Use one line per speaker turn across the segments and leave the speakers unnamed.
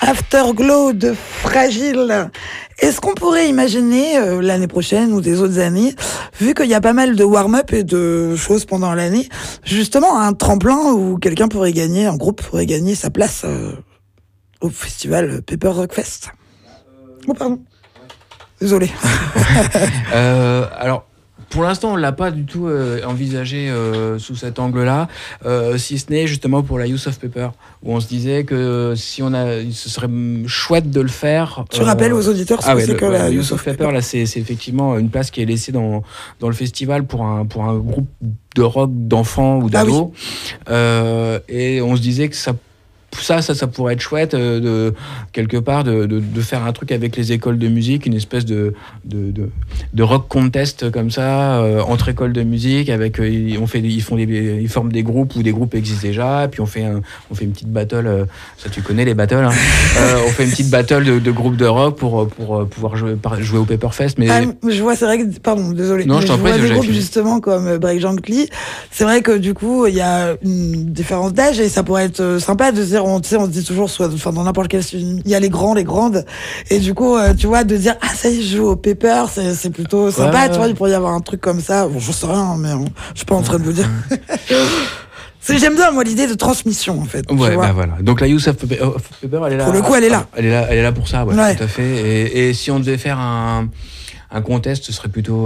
Afterglow de Fragile. Est-ce qu'on pourrait imaginer l'année prochaine ou des autres années, vu qu'il y a pas mal de warm-up et de choses pendant l'année, justement un tremplin où quelqu'un pourrait gagner, un groupe pourrait gagner sa place au festival Paper Rock Fest. Oh pardon. Désolé.
Alors, pour l'instant, on ne l'a pas du tout envisagé sous cet angle-là, si ce n'est justement pour la Youth of Paper, où on se disait que ce serait chouette de le faire.
Tu rappelles aux auditeurs ce que c'est que la
Youth of Paper, là, c'est effectivement une place qui est laissée dans le festival pour un groupe de rock d'enfants ou d'ados. Ah oui. Et on se disait que ça pourrait être chouette de quelque part de faire un truc avec les écoles de musique, une espèce de rock contest comme ça entre écoles de musique avec ils forment des groupes où des groupes existent déjà, et puis on fait une petite battle, ça tu connais les battles, hein. On fait une petite battle de groupes de rock pour pouvoir jouer au Paperfest. Mais
je vois, c'est vrai que pardon, désolé.
Non, je t'en prie,
vois des groupes justement comme Break Gently. C'est vrai que du coup il y a une différence d'âge et ça pourrait être sympa de se dire, on se dit toujours, dans n'importe quel film, il y a les grands, les grandes, et du coup, tu vois, de dire, ça y est, je joue au Paper, c'est plutôt sympa, tu vois, il pourrait y avoir un truc comme ça, bon, j'en sais rien, mais je suis pas en train de vous dire. J'aime bien, moi, l'idée de transmission, en fait.
Ouais, bah voilà. Donc la Youth of Paper, elle est là.
Pour le coup, elle est là.
Elle est là pour ça, ouais. Tout à fait. Et si on devait faire un contest, ce serait plutôt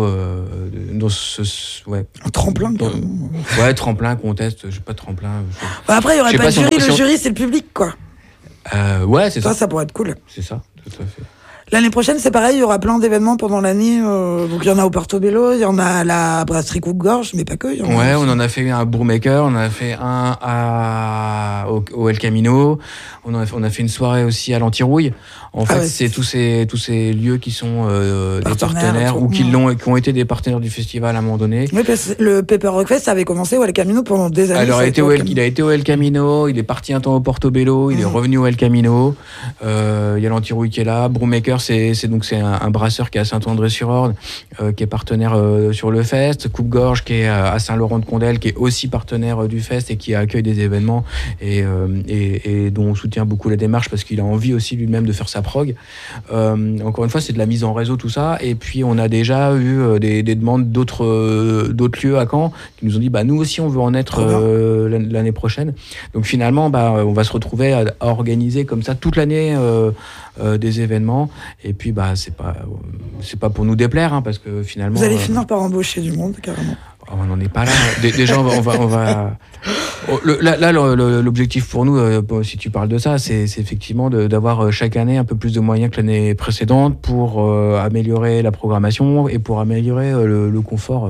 un tremplin.
Tremplin, contest, j'ai pas de tremplin.
Après, il y aurait pas de jury, le jury c'est le public, quoi.
C'est ça.
Ça pourrait être cool.
C'est ça, tout à fait.
L'année prochaine, c'est pareil, il y aura plein d'événements pendant l'année. Donc il y en a au Portobello, il y en a à la brasserie Coupe-Gorge, mais pas que.
On en a fait un à Brewmaker, on en a fait un au El Camino, on a fait une soirée aussi à l'Antirouille. En fait, c'est tous ces lieux qui sont des partenaires ou qui ont été des partenaires du festival à un moment donné.
Oui, parce que le Paper Rock Fest avait commencé au El Camino pendant des années.
Alors, il a été au El Camino, il est parti un temps au Portobello, il est revenu au El Camino. Il y a l'Antirouille qui est là. Brewmaker, c'est un brasseur qui est à Saint-André-sur-Orne, qui est partenaire sur le fest. Coupe-Gorge qui est à Saint-Laurent-de-Condel, qui est aussi partenaire du fest et qui accueille des événements et dont on soutient beaucoup la démarche parce qu'il a envie aussi lui-même de faire sa prog. Encore une fois, c'est de la mise en réseau, tout ça. Et puis, on a déjà eu des demandes d'autres lieux à Caen qui nous ont dit, nous aussi, on veut en être l'année prochaine. Donc, finalement, on va se retrouver à organiser comme ça toute l'année des événements. Et puis, c'est pas pour nous déplaire, hein, parce que finalement...
Vous allez finir par embaucher du monde, carrément.
On n'en est pas là. Déjà, on va... L'objectif pour nous, si tu parles de ça, c'est effectivement d'avoir chaque année un peu plus de moyens que l'année précédente pour améliorer la programmation et pour améliorer le confort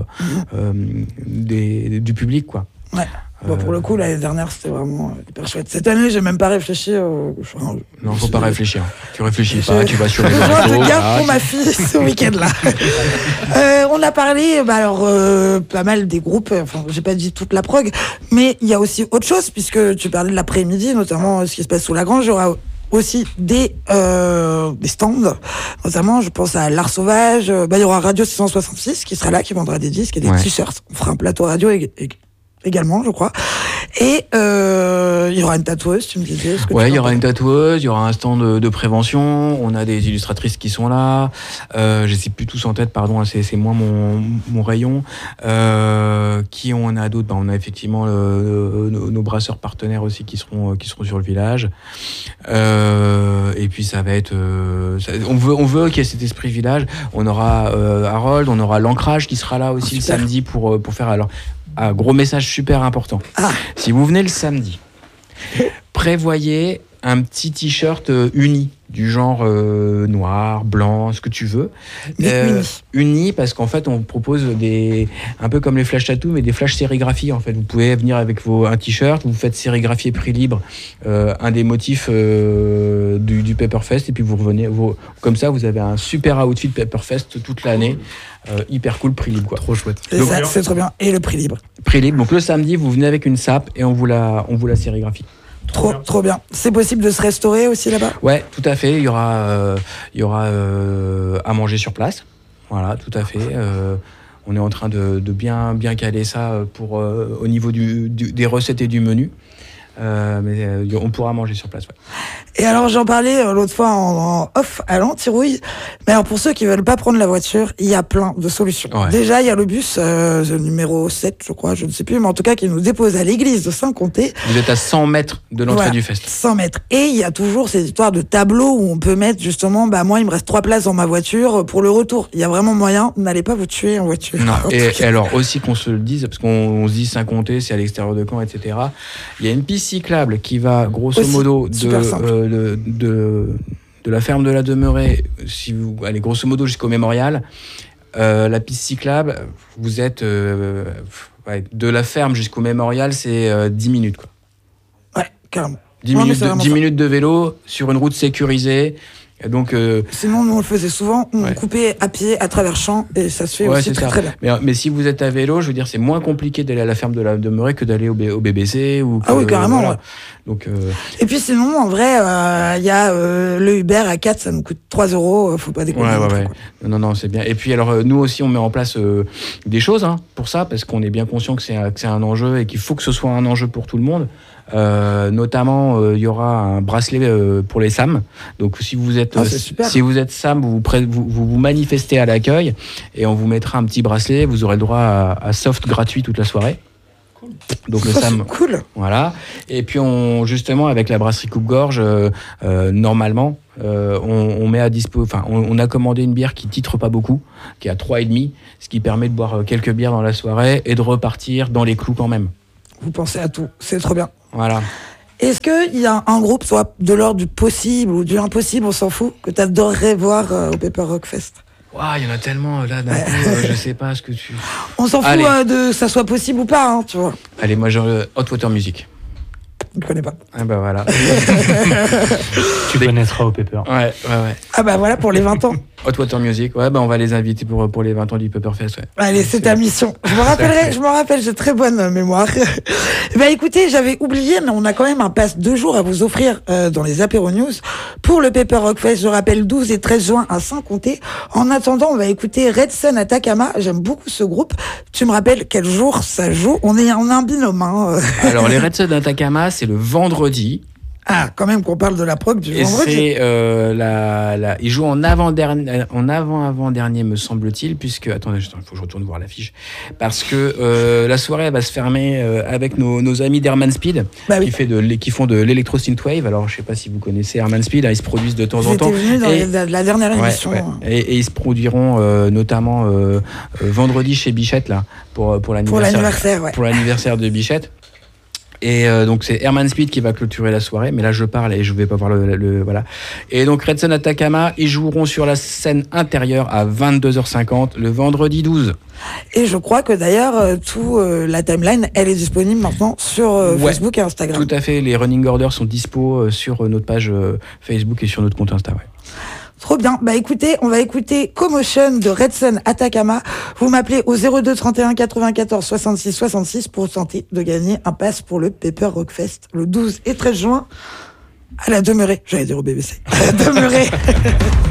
du public, quoi.
Ouais. Pour le coup, l'année dernière, c'était vraiment hyper chouette. Cette année, j'ai même pas réfléchi.
Non, faut pas réfléchir. Tu réfléchis pas, tu vas sur les réseaux.
Je regarde pour ma fille ce week-end-là. On a parlé, pas mal des groupes. Enfin, j'ai pas dit toute la prog, mais il y a aussi autre chose puisque tu parlais de l'après-midi, notamment ce qui se passe sous la Grange. Il y aura aussi des stands, notamment je pense à L'Art Sauvage. Il y aura Radio 666 qui sera là, qui vendra des disques et des t-shirts. On fera un plateau radio également, je crois. Et il y aura une tatoueuse, tu me disais.
Il y aura une tatoueuse, il y aura un stand de prévention, on a des illustratrices qui sont là. Je sais plus tous en tête, pardon, c'est moins mon rayon. Qui on a d'autres? On a effectivement nos brasseurs partenaires aussi qui seront sur le village. Et puis ça va être... on veut qu'il y ait cet esprit village. On aura Harold, on aura l'Ancrage qui sera là aussi le samedi pour faire... Alors, gros message super important. Si vous venez le samedi, prévoyez un petit t-shirt uni, du genre noir, blanc, ce que tu veux. Uni, parce qu'en fait, on propose un peu comme les flash tattoos, mais des flash sérigraphies. En fait, vous pouvez venir avec un t-shirt, vous faites sérigraphier prix libre un des motifs du Paperfest, et puis vous revenez. Comme ça, vous avez un super outfit Paperfest toute l'année. Hyper cool, prix libre, quoi.
Trop chouette.
Donc, c'est trop bien. Et le prix libre.
Prix libre. Donc le samedi, vous venez avec une sape et on vous la sérigraphie.
Trop bien. C'est possible de se restaurer aussi là-bas? Ouais,
tout à fait. Il y aura à manger sur place. Voilà, tout à fait. On est en train de bien caler ça pour au niveau des recettes et du menu. Mais on pourra manger sur place. Ouais.
Et alors, j'en parlais l'autre fois en off à l'Antirouille. Mais alors, pour ceux qui veulent pas prendre la voiture, il y a plein de solutions. Ouais. Déjà, il y a le bus numéro 7, je crois, je ne sais plus, mais en tout cas, qui nous dépose à l'église de Saint-Comté.
Vous êtes à 100 mètres de l'entrée du fest.
100 mètres. Et il y a toujours ces histoires de tableaux où on peut mettre justement, moi, il me reste 3 places dans ma voiture pour le retour. Il y a vraiment moyen, n'allez pas vous tuer en voiture.
Non. Et alors, aussi qu'on se le dise, parce qu'on se dit Saint-Comté, c'est à l'extérieur de Caen, etc. Il y a une piste cyclable qui va, grosso modo, de la ferme de la Demeurée, si vous allez grosso modo jusqu'au Mémorial. La piste cyclable, vous êtes de la ferme jusqu'au Mémorial, c'est 10 minutes. Quoi.
Ouais, carrément.
10 minutes de vélo sur une route sécurisée. Donc,
sinon, nous, on le faisait souvent. On coupait à pied à travers champs et ça se fait aussi très bien.
Mais si vous êtes à vélo, je veux dire, c'est moins compliqué d'aller à la ferme de la Demeurée que d'aller au BBC.
Oui, carrément.
Voilà. Donc,
et puis sinon, en vrai, il y a le Uber à 4, ça nous coûte 3 €. Faut pas déconner.
Non, c'est bien. Et puis, alors, nous aussi, on met en place des choses pour ça, parce qu'on est bien conscient que c'est un enjeu et qu'il faut que ce soit un enjeu pour tout le monde. Notamment, il y aura un bracelet pour les SAM. Donc, si vous êtes SAM, vous manifestez à l'accueil et on vous mettra un petit bracelet. Vous aurez le droit à soft gratuit toute la soirée.
Cool.
Donc le SAM,
cool.
Voilà. Et puis justement avec la brasserie Coupe-Gorge, normalement, on met à dispo. Enfin, on a commandé une bière qui titre pas beaucoup, qui est à 3,5, ce qui permet de boire quelques bières dans la soirée et de repartir dans les clous quand même.
Vous pensez à tout, c'est trop bien.
Voilà.
Est-ce qu'il y a un groupe, soit de l'ordre du possible ou du impossible, on s'en fout, que tu adorerais voir au Paper Rock Fest?
Il y en a tellement, là, d'un coup, je sais pas ce que tu...
On s'en fout de que ça soit possible ou pas, tu vois.
Allez, moi, genre Hot Water Music.
Je ne connais pas.
Ah bah voilà.
Tu connaîtras au Paper.
Ouais.
Ah bah voilà, pour les 20 ans.
Hot Water Music, on va les inviter pour les 20 ans du Paper Fest. Ouais.
Allez, c'est ta mission. Je me rappelle, j'ai très bonne mémoire. Écoutez, j'avais oublié, mais on a quand même un pass 2 jours à vous offrir dans les Apéro News pour le Paper Rock Fest. Je rappelle 12 et 13 juin à Saint-Comté. En attendant, on va écouter Red Sun Atacama. J'aime beaucoup ce groupe. Tu me rappelles quel jour ça joue? On est un binôme.
Alors, les Red Sun Atacama, c'est le vendredi.
Ah, quand même qu'on parle de la prog du vendredi.
C'est il joue en avant-dernier, me semble-t-il, puisque attendez, il faut que je retourne voir l'affiche, parce que la soirée elle va se fermer avec nos amis d'Herman Speed, qui font de l'électro synthwave. Alors je sais pas si vous connaissez Herman Speed, ils se produisent de temps en temps.
Ils étaient venus dans la dernière émission.
Et ils se produiront notamment vendredi chez Bichette là pour l'anniversaire de Bichette. Et donc c'est Herman Speed qui va clôturer la soirée, mais là je parle et je vais pas voir le voilà. Et donc Red Sun Atacama, ils joueront sur la scène intérieure à 22h50 le vendredi 12.
Et je crois que d'ailleurs la timeline elle est disponible maintenant sur Facebook et Instagram.
Tout à fait, les running orders sont dispo sur notre page Facebook et sur notre compte Insta.
Trop bien. Écoutez, on va écouter Commotion de Red Sun Atacama. Vous m'appelez au 02 31 94 66 66 pour tenter de gagner un pass pour le Paper Rock Fest le 12 et 13 juin à la Demeurée. J'allais dire au BBC. À la Demeurée.